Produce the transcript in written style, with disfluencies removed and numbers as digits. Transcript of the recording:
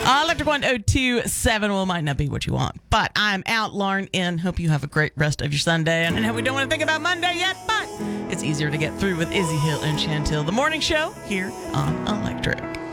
Electric 1027 well, might not be what you want, but I'm out, Lauren in. Hope you have a great rest of your Sunday. And we don't want to think about Monday yet, but it's easier to get through with Izzy Hill and Chantil. The morning show here on Electric.